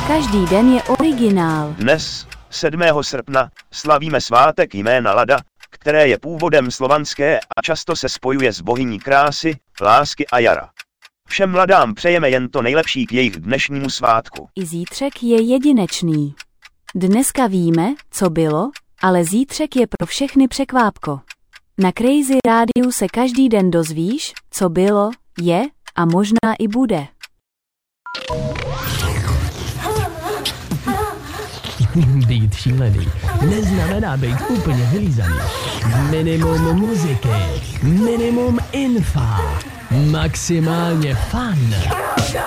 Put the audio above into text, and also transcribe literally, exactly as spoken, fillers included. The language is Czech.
Každý den je originál. Dnes, sedmého srpna, slavíme svátek jména Lada, které je původem slovanské a často se spojuje s bohyní krásy, lásky a jara. Všem mladám přejeme jen to nejlepší k jejich dnešnímu svátku. I zítřek je jedinečný. Dneska víme, co bylo, ale zítřek je pro všechny překvápko. Na Crazy Rádiu se každý den dozvíš, co bylo, je a možná i bude. Být šílený neznamená být úplně vylízaný. Minimum muziky, minimum infa, maximálně fun.